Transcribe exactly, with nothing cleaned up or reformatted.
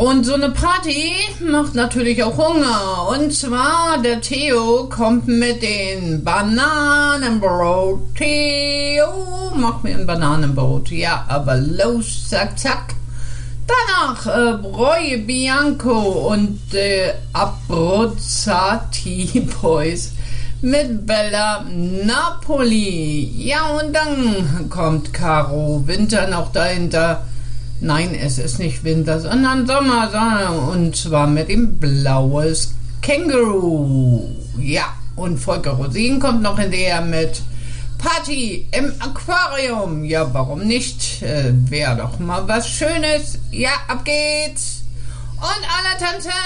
Und so eine Party macht natürlich auch Hunger. Und zwar, der Theo kommt mit den Bananenbrot. Theo, mach mir ein Bananenbrot. Ja, aber los, zack, zack. Danach äh, Bräue Bianco und äh, Abruzzati Boys mit Bella Napoli. Ja, und dann kommt Caro Winter noch dahinter. Nein, es ist nicht Winter, sondern Sommer, und zwar mit dem blaues Känguru. Ja, und Volker Rosin kommt noch hinterher mit Party im Aquarium. Ja, warum nicht? Äh, Wäre doch mal was Schönes. Ja, ab geht's. Und alle tanzen.